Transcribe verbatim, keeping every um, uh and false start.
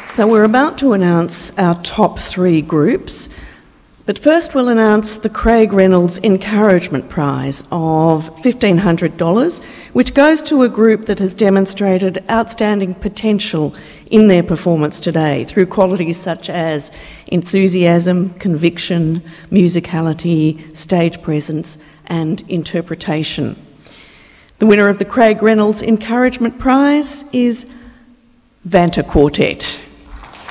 So we're about to announce our top three groups, but first we'll announce the Craig Reynolds Encouragement Prize of fifteen hundred dollars, which goes to a group that has demonstrated outstanding potential in their performance today through qualities such as enthusiasm, conviction, musicality, stage presence, and interpretation. The winner of the Craig Reynolds Encouragement Prize is Vanta Quartet.